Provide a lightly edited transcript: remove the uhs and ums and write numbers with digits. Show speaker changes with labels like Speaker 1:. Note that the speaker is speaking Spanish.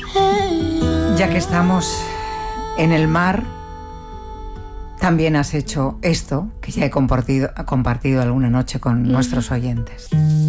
Speaker 1: Ya que estamos en el mar, también has hecho esto que ya he compartido alguna noche con nuestros oyentes.